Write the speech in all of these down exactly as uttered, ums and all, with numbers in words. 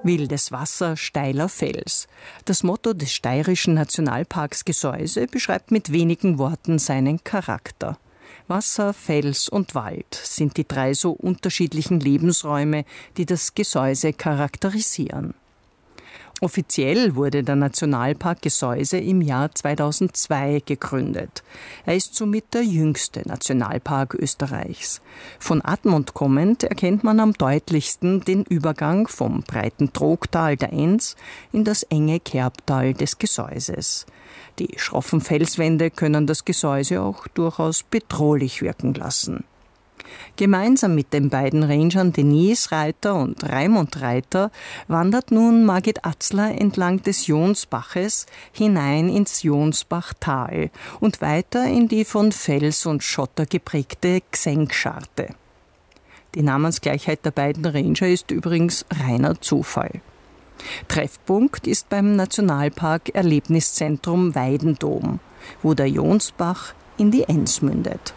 Wildes Wasser, steiler Fels. Das Motto des steirischen Nationalparks Gesäuse beschreibt mit wenigen Worten seinen Charakter. Wasser, Fels und Wald sind die drei so unterschiedlichen Lebensräume, die das Gesäuse charakterisieren. Offiziell wurde der Nationalpark Gesäuse im Jahr zweitausendzwei gegründet. Er ist somit der jüngste Nationalpark Österreichs. Von Admont kommend erkennt man am deutlichsten den Übergang vom breiten Trogtal der Enns in das enge Kerbtal des Gesäuses. Die schroffen Felswände können das Gesäuse auch durchaus bedrohlich wirken lassen. Gemeinsam mit den beiden Rangern Denise Reiter und Raimund Reiter wandert nun Margit Atzler entlang des Jonsbaches hinein ins Jonsbachtal und weiter in die von Fels und Schotter geprägte Gsenkscharte. Die Namensgleichheit der beiden Ranger ist übrigens reiner Zufall. Treffpunkt ist beim Nationalpark Erlebniszentrum Weidendom, wo der Jonsbach in die Enns mündet.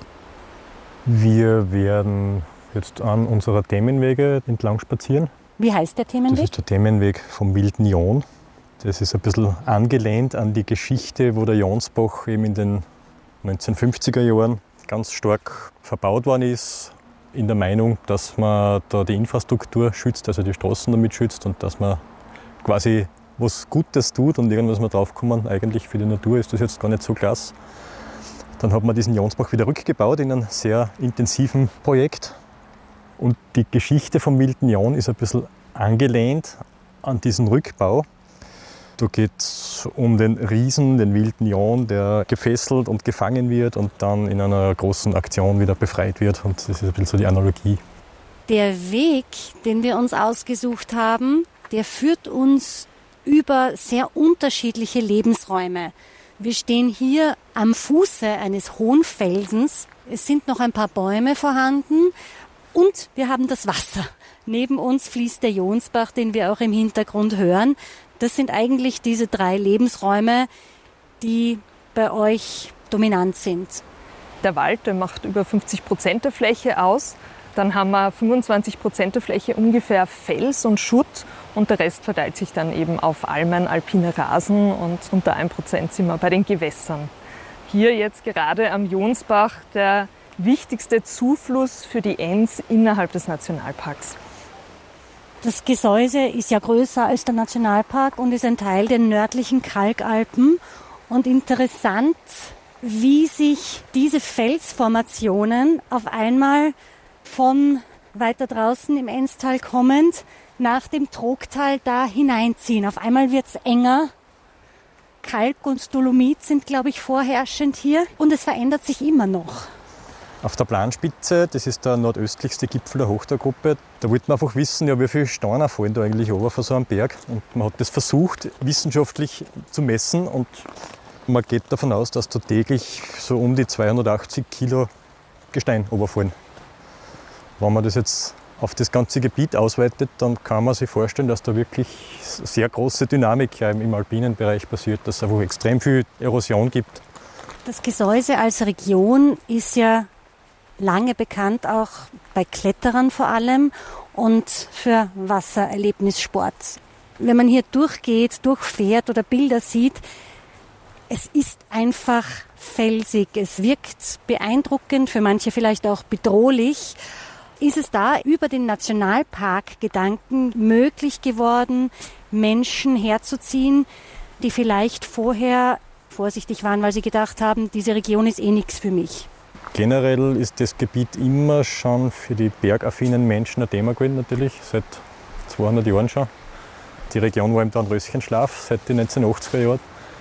Wir werden jetzt an unserer Themenwege entlang spazieren. Wie heißt der Themenweg? Das ist der Themenweg vom Wilden Jon. Das ist ein bisschen angelehnt an die Geschichte, wo der Jonsbach eben in den neunzehnhundertfünfziger Jahren ganz stark verbaut worden ist. In der Meinung, dass man da die Infrastruktur schützt, also die Straßen damit schützt und dass man quasi was Gutes tut und irgendwas mal draufkommen. Eigentlich für die Natur ist das jetzt gar nicht so klasse. Dann hat man diesen Jonsbach wieder rückgebaut in einem sehr intensiven Projekt. Und die Geschichte vom Wilden Jon ist ein bisschen angelehnt an diesen Rückbau. Da geht es um den Riesen, den Wilden Jon, der gefesselt und gefangen wird und dann in einer großen Aktion wieder befreit wird. Und das ist ein bisschen so die Analogie. Der Weg, den wir uns ausgesucht haben, der führt uns über sehr unterschiedliche Lebensräume. Wir stehen hier am Fuße eines hohen Felsens. Es sind noch ein paar Bäume vorhanden und wir haben das Wasser. Neben uns fließt der Jonsbach, den wir auch im Hintergrund hören. Das sind eigentlich diese drei Lebensräume, die bei euch dominant sind. Der Wald, der macht über fünfzig Prozent der Fläche aus. Dann haben wir fünfundzwanzig Prozent der Fläche ungefähr Fels und Schutt und der Rest verteilt sich dann eben auf Almen, alpine Rasen und unter ein Prozent sind wir bei den Gewässern. Hier jetzt gerade am Jonsbach der wichtigste Zufluss für die Enns innerhalb des Nationalparks. Das Gesäuse ist ja größer als der Nationalpark und ist ein Teil der nördlichen Kalkalpen. Und interessant, wie sich diese Felsformationen auf einmal von weiter draußen im Ennstal kommend nach dem Trogtal da hineinziehen. Auf einmal wird es enger. Kalk und Dolomit sind, glaube ich, vorherrschend hier. Und es verändert sich immer noch. Auf der Planspitze, das ist der nordöstlichste Gipfel der Hochtalgruppe, da wollte man einfach wissen, ja, wie viele Steine fallen da eigentlich runter von so einem Berg. Und man hat das versucht, wissenschaftlich zu messen. Und man geht davon aus, dass da täglich so um die zweihundertachtzig Kilo Gestein runterfallen. Wenn man das jetzt auf das ganze Gebiet ausweitet, dann kann man sich vorstellen, dass da wirklich sehr große Dynamik im alpinen Bereich passiert, dass es einfach extrem viel Erosion gibt. Das Gesäuse als Region ist ja lange bekannt, auch bei Kletterern vor allem und für Wassererlebnissport. Wenn man hier durchgeht, durchfährt oder Bilder sieht, es ist einfach felsig. Es wirkt beeindruckend, für manche vielleicht auch bedrohlich. Ist es da über den Nationalpark-Gedanken möglich geworden, Menschen herzuziehen, die vielleicht vorher vorsichtig waren, weil sie gedacht haben, diese Region ist eh nichts für mich? Generell ist das Gebiet immer schon für die bergaffinen Menschen ein Thema gewesen, natürlich, seit zweihundert Jahren schon. Die Region war im Dornröschenschlaf seit den neunzehnhundertachtziger Jahren.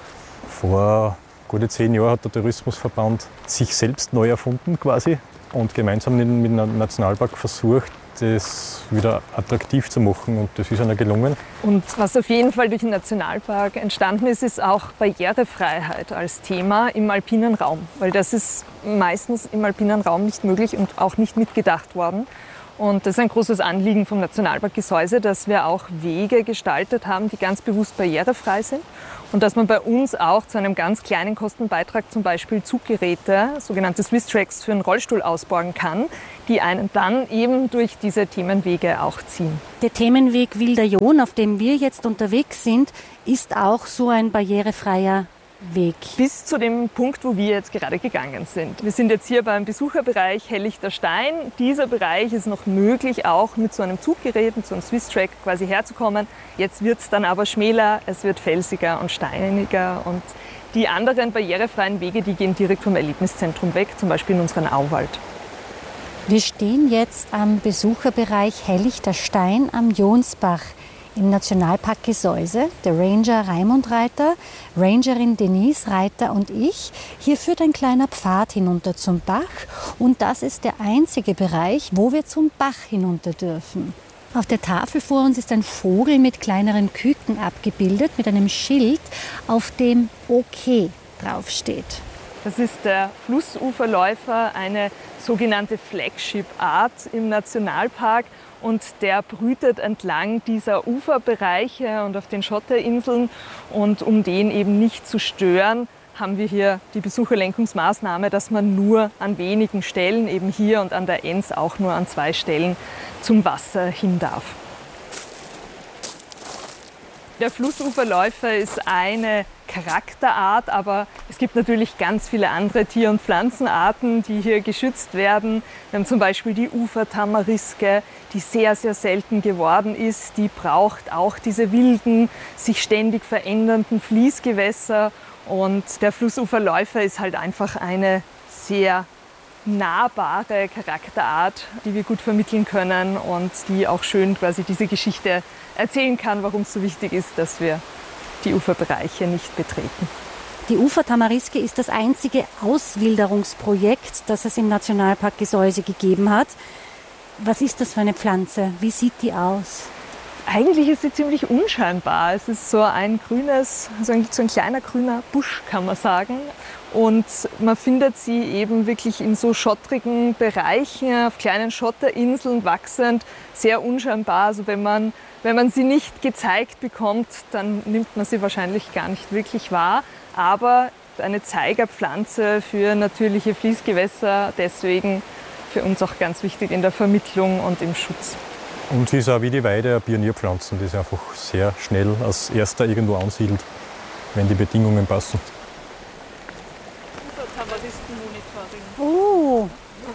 Vor gute zehn Jahren hat der Tourismusverband sich selbst neu erfunden quasi. Und gemeinsam mit dem Nationalpark versucht, das wieder attraktiv zu machen. Und das ist ihnen gelungen. Und was auf jeden Fall durch den Nationalpark entstanden ist, ist auch Barrierefreiheit als Thema im alpinen Raum. Weil das ist meistens im alpinen Raum nicht möglich und auch nicht mitgedacht worden. Und das ist ein großes Anliegen vom Nationalpark Gesäuse, dass wir auch Wege gestaltet haben, die ganz bewusst barrierefrei sind. Und dass man bei uns auch zu einem ganz kleinen Kostenbeitrag zum Beispiel Zuggeräte, sogenannte Swiss Tracks, für einen Rollstuhl ausborgen kann, die einen dann eben durch diese Themenwege auch ziehen. Der Themenweg Wilder Jon, auf dem wir jetzt unterwegs sind, ist auch so ein barrierefreier Weg. Bis zu dem Punkt, wo wir jetzt gerade gegangen sind. Wir sind jetzt hier beim Besucherbereich Hellichter Stein. Dieser Bereich ist noch möglich, auch mit so einem Zuggerät, mit so einem Swiss Track quasi herzukommen. Jetzt wird es dann aber schmäler, es wird felsiger und steiniger. Und die anderen barrierefreien Wege, die gehen direkt vom Erlebniszentrum weg, zum Beispiel in unseren Auwald. Wir stehen jetzt am Besucherbereich Hellichter Stein am Jonsbach im Nationalpark Gesäuse. Der Ranger Raimund Reiter, Rangerin Denise Reiter und ich. Hier führt ein kleiner Pfad hinunter zum Bach und das ist der einzige Bereich, wo wir zum Bach hinunter dürfen. Auf der Tafel vor uns ist ein Vogel mit kleineren Küken abgebildet, mit einem Schild, auf dem OK draufsteht. Das ist der Flussuferläufer, eine sogenannte Flagship-Art im Nationalpark. Und der brütet entlang dieser Uferbereiche und auf den Schotterinseln. Und um den eben nicht zu stören, haben wir hier die Besucherlenkungsmaßnahme, dass man nur an wenigen Stellen, eben hier und an der Enns auch nur an zwei Stellen, zum Wasser hin darf. Der Flussuferläufer ist eine Charakterart, aber es gibt natürlich ganz viele andere Tier- und Pflanzenarten, die hier geschützt werden. Wir haben zum Beispiel die Ufertamariske, die sehr, sehr selten geworden ist. Die braucht auch diese wilden, sich ständig verändernden Fließgewässer. Und der Flussuferläufer ist halt einfach eine sehr nahbare Charakterart, die wir gut vermitteln können und die auch schön quasi diese Geschichte erzählen kann, warum es so wichtig ist, dass wir die Uferbereiche nicht betreten. Die Ufertamariske ist das einzige Auswilderungsprojekt, das es im Nationalpark Gesäuse gegeben hat. Was ist das für eine Pflanze? Wie sieht die aus? Eigentlich ist sie ziemlich unscheinbar. Es ist so ein grünes, so ein, so ein kleiner grüner Busch, kann man sagen. Und man findet sie eben wirklich in so schottrigen Bereichen, auf kleinen Schotterinseln wachsend, sehr unscheinbar. Also wenn man, wenn man sie nicht gezeigt bekommt, dann nimmt man sie wahrscheinlich gar nicht wirklich wahr. Aber eine Zeigerpflanze für natürliche Fließgewässer, deswegen für uns auch ganz wichtig in der Vermittlung und im Schutz. Und sie ist auch wie die Weide eine Pionierpflanze, die sich einfach sehr schnell als erster irgendwo ansiedelt, wenn die Bedingungen passen. Oh,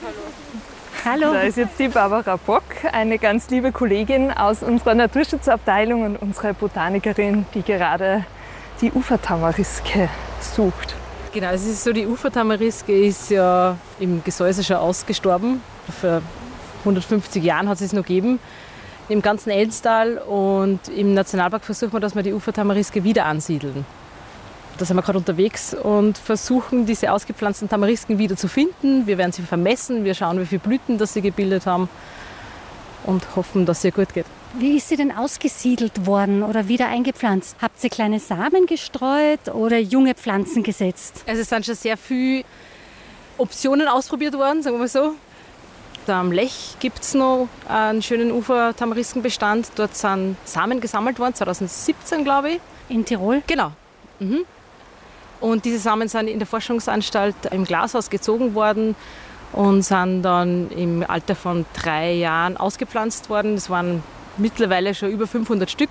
hallo. Da ist jetzt die Barbara Bock, eine ganz liebe Kollegin aus unserer Naturschutzabteilung und unsere Botanikerin, die gerade die Ufertamariske sucht. Genau, es ist so, die Ufertamariske ist ja im Gesäuse schon ausgestorben. Vor hundertfünfzig Jahren hat es es noch gegeben, im ganzen Ellstal. Und im Nationalpark versuchen wir, dass wir die Ufertamariske wieder ansiedeln. Da sind wir gerade unterwegs und versuchen, diese ausgepflanzten Tamarisken wieder zu finden. Wir werden sie vermessen, wir schauen, wie viele Blüten das sie gebildet haben und hoffen, dass es ihr gut geht. Wie ist sie denn ausgesiedelt worden oder wieder eingepflanzt? Habt ihr kleine Samen gestreut oder junge Pflanzen gesetzt? Also es sind schon sehr viele Optionen ausprobiert worden, sagen wir mal so. Da am Lech gibt es noch einen schönen Ufertamariskenbestand. Dort sind Samen gesammelt worden, zweitausendsiebzehn glaube ich. In Tirol? Genau. Mhm. Und diese Samen sind in der Forschungsanstalt im Glashaus gezogen worden und sind dann im Alter von drei Jahren ausgepflanzt worden. Es waren mittlerweile schon über fünfhundert Stück.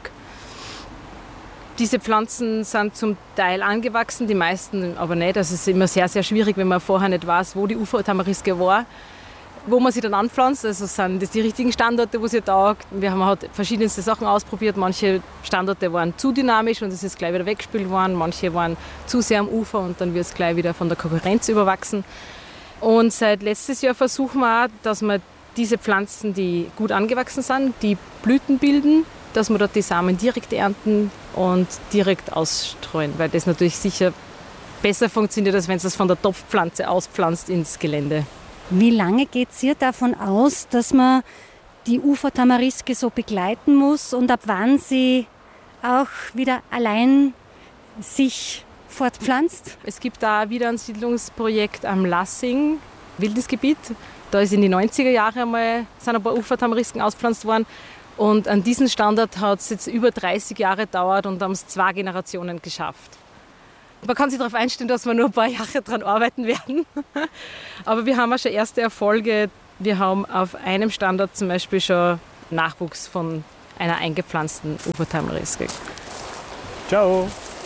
Diese Pflanzen sind zum Teil angewachsen, die meisten aber nicht. Also es ist immer sehr, sehr schwierig, wenn man vorher nicht weiß, wo die Ufertamariske war, wo man sie dann anpflanzt. Also sind das die richtigen Standorte, wo sie taugt. Wir haben halt verschiedenste Sachen ausprobiert. Manche Standorte waren zu dynamisch und es ist gleich wieder weggespült worden. Manche waren zu sehr am Ufer und dann wird es gleich wieder von der Konkurrenz überwachsen. Und seit letztes Jahr versuchen wir auch, dass wir diese Pflanzen, die gut angewachsen sind, die Blüten bilden, dass wir dort die Samen direkt ernten und direkt ausstreuen, weil das natürlich sicher besser funktioniert, als wenn es das von der Topfpflanze auspflanzt ins Gelände. Wie lange geht es hier davon aus, dass man die Ufertamariske so begleiten muss und ab wann sie auch wieder allein sich fortpflanzt? Es gibt da ein Wiederansiedlungsprojekt am Lassing, Wildnisgebiet. Da ist in die neunziger Jahre einmal sind ein paar Ufertamarisken auspflanzt worden. Und an diesem Standort hat es jetzt über dreißig Jahre gedauert und haben es zwei Generationen geschafft. Man kann sich darauf einstellen, dass wir nur ein paar Jahre daran arbeiten werden. Aber wir haben auch schon erste Erfolge. Wir haben auf einem Standort zum Beispiel schon Nachwuchs von einer eingepflanzten Ufertamariske. Ciao!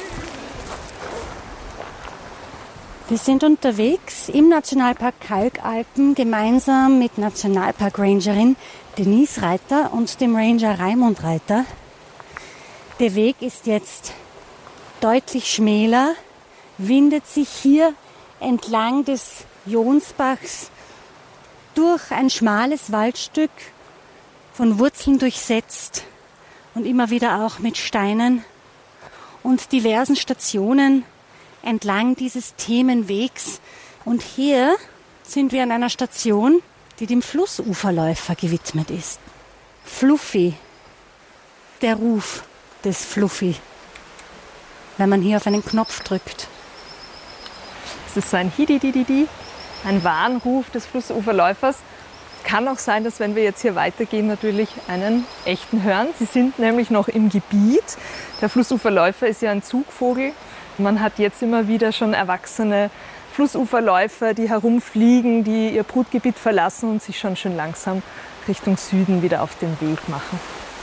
Wir sind unterwegs im Nationalpark Kalkalpen gemeinsam mit Nationalpark-Rangerin Denise Reiter und dem Ranger Raimund Reiter. Der Weg ist jetzt deutlich schmäler, windet sich hier entlang des Jonsbachs durch ein schmales Waldstück, von Wurzeln durchsetzt und immer wieder auch mit Steinen und diversen Stationen entlang dieses Themenwegs. Und hier sind wir an einer Station, die dem Flussuferläufer gewidmet ist. Fluffy, der Ruf des Fluffy, wenn man hier auf einen Knopf drückt. Es ist so ein Hididididi, ein Warnruf des Flussuferläufers. Kann auch sein, dass wenn wir jetzt hier weitergehen, natürlich einen echten hören. Sie sind nämlich noch im Gebiet. Der Flussuferläufer ist ja ein Zugvogel. Man hat jetzt immer wieder schon erwachsene Flussuferläufer, die herumfliegen, die ihr Brutgebiet verlassen und sich schon schön langsam Richtung Süden wieder auf den Weg machen.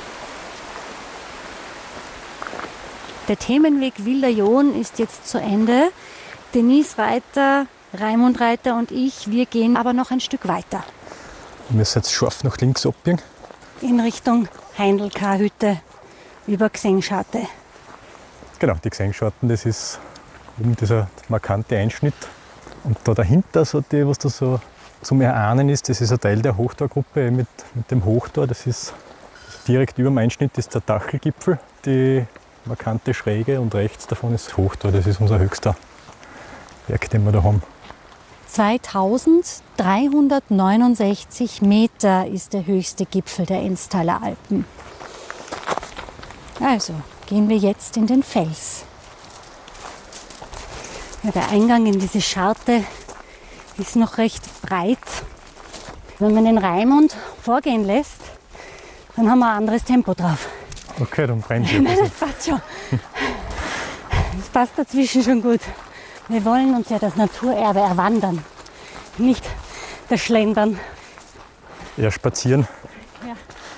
Der Themenweg Wilder Jon ist jetzt zu Ende. Denise Reiter, Raimund Reiter und ich, wir gehen aber noch ein Stück weiter. Wir müssen jetzt scharf nach links abbiegen. In Richtung Heindl-K-Hütte über Gsengscharte. Genau, die Gsengscharten, das ist oben dieser markante Einschnitt. Und da dahinter, so die, was da so zum Erahnen ist, das ist ein Teil der Hochtorgruppe mit, mit dem Hochtor. Das ist direkt über dem Einschnitt ist der Dachelgipfel, die markante Schräge, und rechts davon ist das Hochtor. Das ist unser höchster Berg, den wir da haben. zweitausenddreihundertneunundsechzig Meter ist der höchste Gipfel der Enztaler Alpen. Also gehen wir jetzt in den Fels. Ja, der Eingang in diese Scharte ist noch recht breit. Wenn man den Raimund vorgehen lässt, dann haben wir ein anderes Tempo drauf. Okay, dann bremse ich. Nein, das passt schon. Das passt dazwischen schon gut. Wir wollen uns ja das Naturerbe erwandern, nicht das Schlendern. Ja, spazieren. Ja.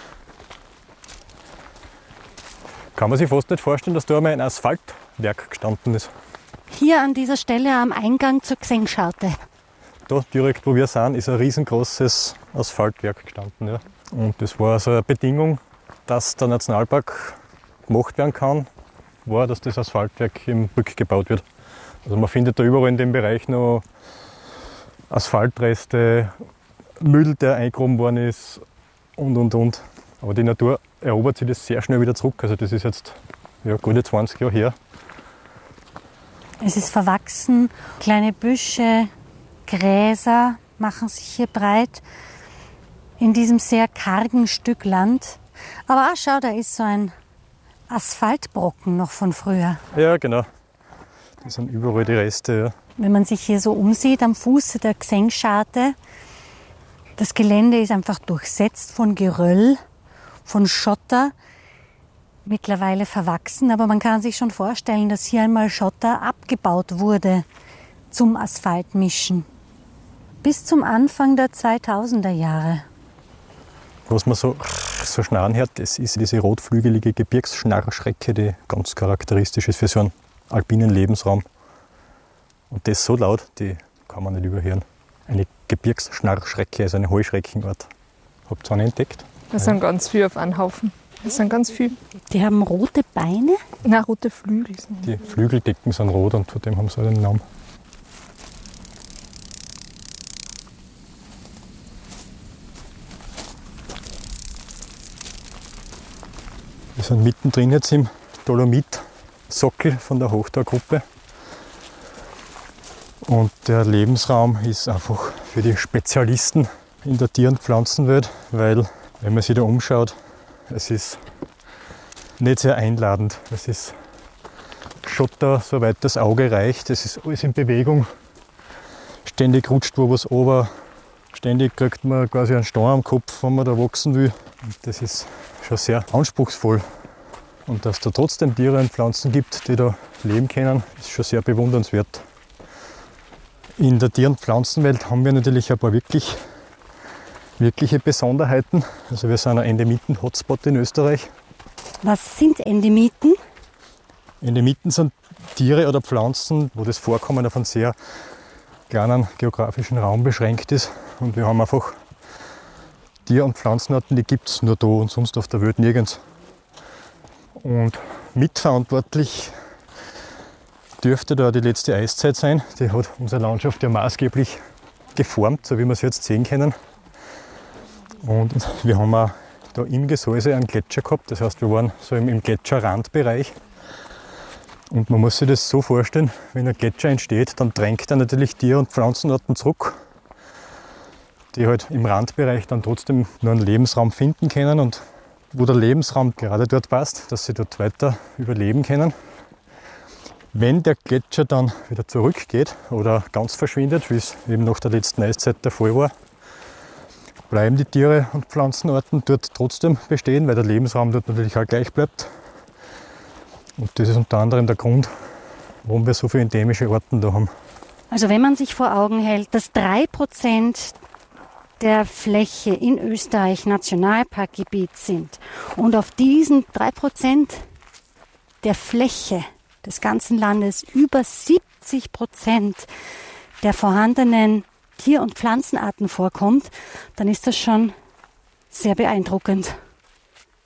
Kann man sich fast nicht vorstellen, dass da einmal ein Asphaltwerk gestanden ist. Hier an dieser Stelle am Eingang zur Gsengscharte. Da direkt, wo wir sind, ist ein riesengroßes Asphaltwerk gestanden. Ja. Und das war also eine Bedingung, dass der Nationalpark gemacht werden kann, war, dass das Asphaltwerk im rückgebaut wird. Also man findet da überall in dem Bereich noch Asphaltreste, Müll, der eingegraben worden ist und, und, und. Aber die Natur erobert sich das sehr schnell wieder zurück. Also das ist jetzt ja, gute zwanzig Jahre her. Es ist verwachsen, kleine Büsche, Gräser machen sich hier breit in diesem sehr kargen Stück Land. Aber auch schau, da ist so ein Asphaltbrocken noch von früher. Ja, genau. Das sind überall die Reste. Ja. Wenn man sich hier so umsieht am Fuße der Gsengscharte, das Gelände ist einfach durchsetzt von Geröll, von Schotter, mittlerweile verwachsen. Aber man kann sich schon vorstellen, dass hier einmal Schotter abgebaut wurde zum Asphaltmischen. Bis zum Anfang der zweitausender Jahre. Was man so, so schnarren hört, das ist diese rotflügelige Gebirgsschnarrschrecke, die ganz charakteristisch ist für so einen alpinen Lebensraum. Und das so laut, die kann man nicht überhören. Eine Gebirgsschnarrschrecke, also eine Heuschreckenart. Habt ihr eine entdeckt? Das sind ganz viele auf einen Haufen. Das sind ganz viele. Die haben rote Beine? Na, rote Flügel. Die Flügeldecken sind rot und von dem haben sie einen Namen. Wir sind mittendrin jetzt im Dolomit-Sockel von der Hochtorgruppe. Und der Lebensraum ist einfach für die Spezialisten in der Tier- und Pflanzenwelt, weil, wenn man sich da umschaut, es ist nicht sehr einladend. Es ist Schotter, soweit das Auge reicht. Es ist alles in Bewegung. Ständig rutscht wo was runter. Ständig kriegt man quasi einen Stein am Kopf, wenn man da wachsen will. Und das ist schon sehr anspruchsvoll. Und dass da trotzdem Tiere und Pflanzen gibt, die da leben können, ist schon sehr bewundernswert. In der Tier- und Pflanzenwelt haben wir natürlich ein paar wirklich, wirkliche Besonderheiten. Also wir sind ein Endemiten-Hotspot in Österreich. Was sind Endemiten? Endemiten sind Tiere oder Pflanzen, wo das Vorkommen auf einen sehr kleinen geografischen Raum beschränkt ist. Und wir haben einfach Tier- und Pflanzenarten, die gibt es nur da und sonst auf der Welt nirgends. Und mitverantwortlich dürfte da die letzte Eiszeit sein. Die hat unsere Landschaft ja maßgeblich geformt, so wie wir es jetzt sehen können. Und wir haben auch da im Gesäuse einen Gletscher gehabt. Das heißt, wir waren so im, im Gletscherrandbereich. Und man muss sich das so vorstellen, wenn ein Gletscher entsteht, dann drängt er natürlich Tier- und Pflanzenarten zurück, die halt im Randbereich dann trotzdem nur einen Lebensraum finden können und wo der Lebensraum gerade dort passt, dass sie dort weiter überleben können. Wenn der Gletscher dann wieder zurückgeht oder ganz verschwindet, wie es eben nach der letzten Eiszeit der Fall war, bleiben die Tiere- und Pflanzenarten dort trotzdem bestehen, weil der Lebensraum dort natürlich auch gleich bleibt. Und das ist unter anderem der Grund, warum wir so viele endemische Arten da haben. Also wenn man sich vor Augen hält, dass drei Prozent der Fläche in Österreich Nationalparkgebiet sind und auf diesen drei Prozent der Fläche des ganzen Landes über siebzig Prozent der vorhandenen Tier- und Pflanzenarten vorkommt, dann ist das schon sehr beeindruckend.